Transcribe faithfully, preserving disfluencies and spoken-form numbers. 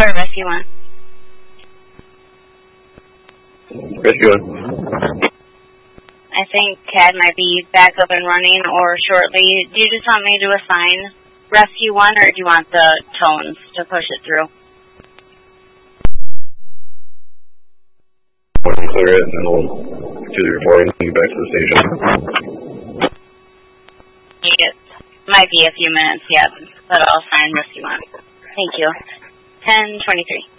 Or Rescue one. Rescue one. I think C A D might be back up and running or shortly. Do you just want me to assign Rescue one, or do you want the tones to push it through? We'll clear it, and then we'll do the reporting and get back to the station. It might be a few minutes yet, but I'll assign Rescue one. Thank you. ten twenty-three.